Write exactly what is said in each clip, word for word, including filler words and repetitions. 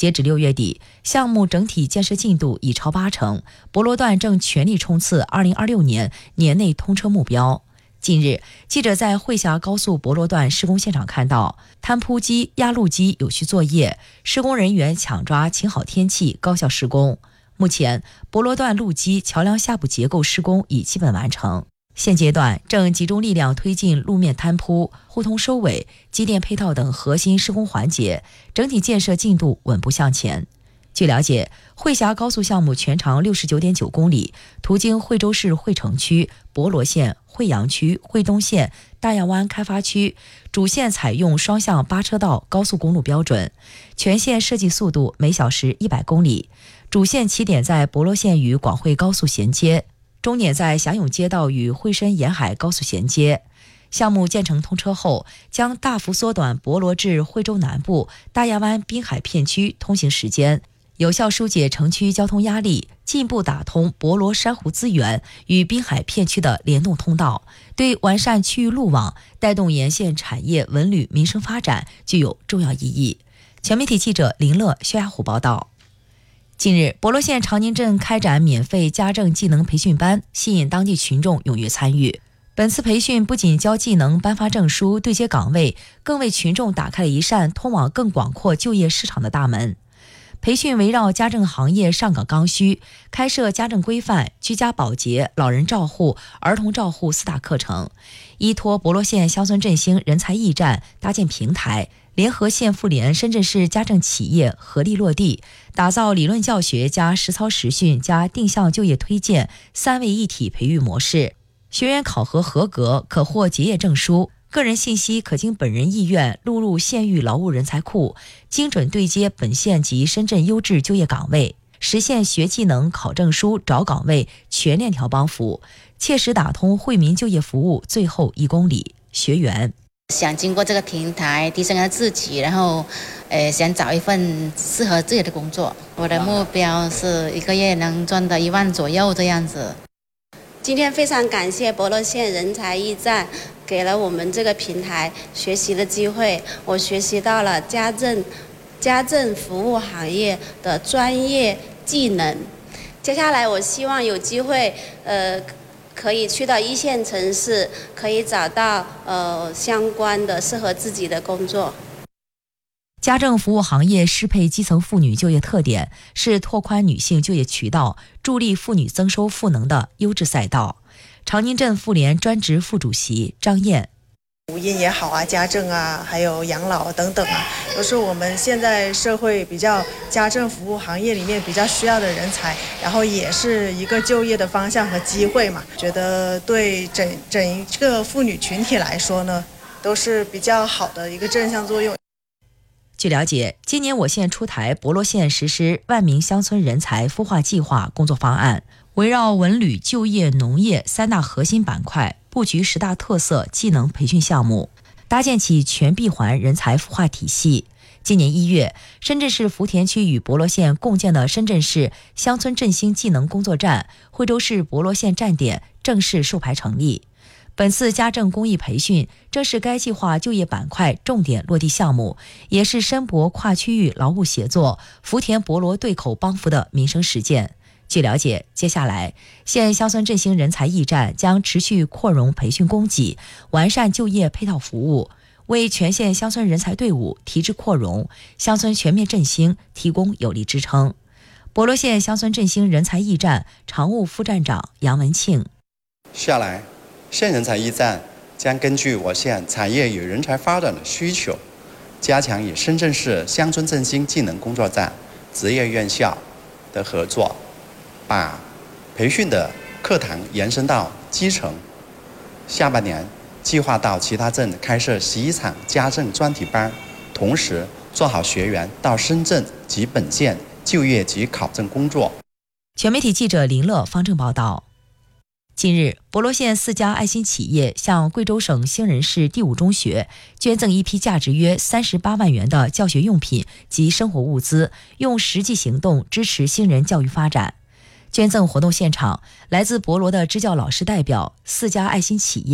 截止六月底，项目整体建设进度已超八成，博罗段正全力冲刺二零二六年年内通车目标。近日，记者在会峡高速博罗段施工现场看到，摊铺机、压路机有序作业，施工人员抢抓晴好天气，高效施工。目前，博罗段路基、桥梁下部结构施工已基本完成，现阶段正集中力量推进路面摊铺、互通收尾、机电配套等核心施工环节，整体建设进度稳步向前。据了解，会峡高速项目全长 六十九点九公里，途经惠州市惠城区、博罗县、惠阳区、惠东县、大亚湾开发区，主线采用双向八车道高速公路标准，全线设计速度每小时一百公里，主线起点在博罗县与广惠高速衔接，终点在霞涌街道与惠深沿海高速衔接。项目建成通车后，将大幅缩短博罗至惠州南部、大亚湾滨海片区通行时间，有效疏解城区交通压力，进一步打通博罗珊瑚资源与滨海片区的联动通道，对完善区域路网、带动沿线产业文旅民生发展具有重要意义。全媒体记者林乐、薛亚虎报道。近日，博罗县长宁镇开展免费家政技能培训班，吸引当地群众踊跃参与。本次培训不仅教技能、颁发证书、对接岗位，更为群众打开了一扇通往更广阔就业市场的大门。培训围绕家政行业上岗刚需，开设家政规范、居家保洁、老人照护、儿童照护四大课程，依托博罗县乡村振兴人才驿站搭建平台，联合县妇联、深圳市家政企业合力落地，打造理论教学加实操实训加定向就业推荐三位一体培育模式。学员考核合格可获结业证书，个人信息可经本人意愿录入县域劳务人才库，精准对接本县及深圳优质就业岗位，实现学技能、考证书、找岗位全链条帮扶，切实打通惠民就业服务最后一公里。学员想经过这个平台提升自己，然后呃，想找一份适合自己的工作。我的目标是一个月能赚到一万左右这样子。 今天非常感谢博罗县人才驿站给了我们这个平台学习的机会，我学习到了家政家政服务行业的专业技能。接下来我希望有机会呃可以去到一线城市，可以找到呃相关的适合自己的工作。 家政服务行业适配基层妇女就业特点，是拓宽女性就业渠道、助力妇女增收赋能的优质赛道。长宁镇妇联专职副主席张燕， 母婴也好啊，家政啊，还有养老等等啊，都是我们现在社会比较家政服务行业里面比较需要的人才，然后也是一个就业的方向和机会嘛。觉得对整整一个妇女群体来说呢，都是比较好的一个正向作用。 据了解，今年我县出台博罗县实施万名乡村人才孵化计划工作方案，围绕文旅、就业、农业三大核心板块，布局十大特色技能培训项目，搭建起全闭环人才孵化体系。今年一月，深圳市福田区与博罗县共建的深圳市乡村振兴技能工作站、惠州市博罗县站点正式授牌成立。本次家政公益培训正是该计划就业板块重点落地项目，也是深博跨区域劳务协作、福田博罗对口帮扶的民生实践。据了解，接下来县乡村振兴人才驿站将持续扩容培训供给，完善就业配套服务，为全县乡村人才队伍提质扩容、乡村全面振兴提供有力支撑。博罗县乡村振兴人才驿站常务副站长杨文庆， 下来县人才驿站将根据我县产业与人才发展的需求，加强与深圳市乡村振兴技能工作站、职业院校的合作，把培训的课堂延伸到基层。下半年计划到其他镇开设十一场家政专题班，同时做好学员到深圳及本县就业及考证工作。 全媒体记者林乐、方正报道。近日，博罗县四家爱心企业向贵州省兴仁市第五中学捐赠一批价值约三十八万元的教学用品及生活物资，用实际行动支持兴仁教育发展。捐赠活动现场，来自博罗的支教老师代表、四家爱心企业、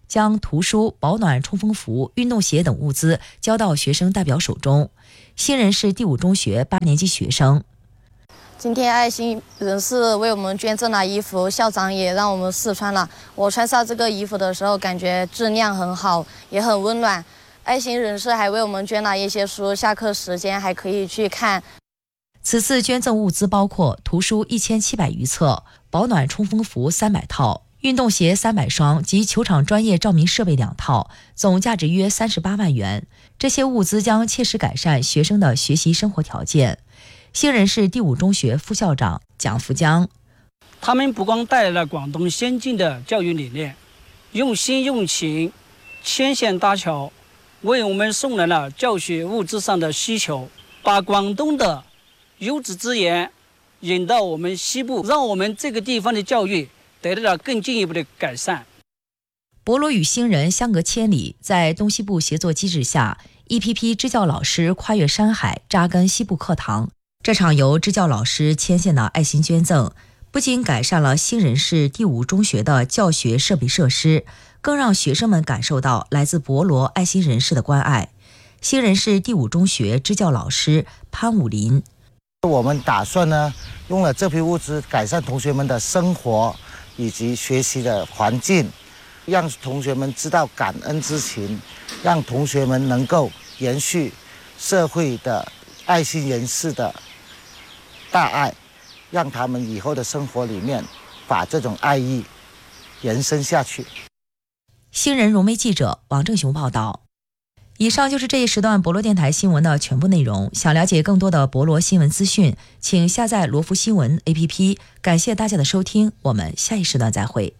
将图书、保暖冲锋服、运动鞋等物资交到学生代表手中。新人市第五中学八年级学生： 今天爱心人士为我们捐赠了衣服，校长也让我们试穿了。我穿上这个衣服的时候，感觉质量很好，也很温暖。爱心人士还为我们捐了一些书，下课时间还可以去看。 此次捐赠物资包括图书一千七百余册、保暖冲锋服三百套、运动鞋三百双及球场专业照明设备两套，总价值约三十八万元。这些物资将切实改善学生的学习生活条件。新人市第五中学副校长蒋福江： 他们不光带来了广东先进的教育理念，用心用情，牵线搭桥，为我们送来了教学物资上的需求，把广东的优质资源引到我们西部，让我们这个地方的教育得到了更进一步的改善。 博罗与新人相隔千里，在东西部协作机制下，一批批支教老师跨越山海，扎根西部课堂。这场由支教老师牵线的爱心捐赠，不仅改善了新人市第五中学的教学设备设施，更让学生们感受到来自博罗爱心人士的关爱。新人市第五中学支教老师潘武林： 我们打算呢，用了这批物资改善同学们的生活以及学习的环境，让同学们知道感恩之情，让同学们能够延续社会的爱心人士的大爱，让他们以后的生活里面把这种爱意延伸下去。 新人融媒记者王正雄报道。以上就是这一时段博罗电台新闻的全部内容。想了解更多的博罗新闻资讯，请下载罗福新闻 A P P。感谢大家的收听，我们下一时段再会。